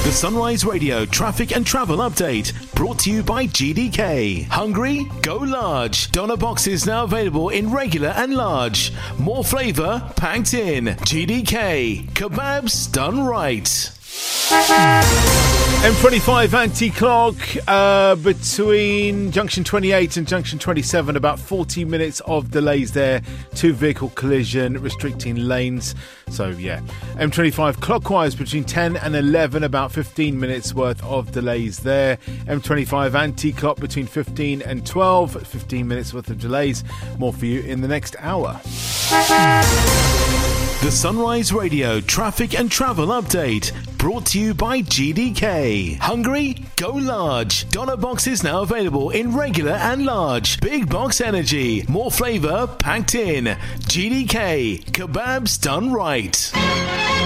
The Sunrise Radio traffic and travel update brought to you by GDK. Hungry? Go large. Doner boxes now available in regular and large. More flavour packed in. GDK. Kebabs done right. M25 anti-clock between junction 28 and junction 27, about 40 minutes of delays there. 2-vehicle collision restricting lanes. So yeah, M25 clockwise between 10 and 11, about 15 minutes worth of delays there. M25 anti-clock between 15 and 12, 15 minutes worth of delays. More for you in the next hour. The Sunrise Radio traffic and travel update brought to you by GDK. Hungry? Go large. Doner boxes now available in regular and large. Big box energy. More flavour packed in. GDK. Kebabs done right.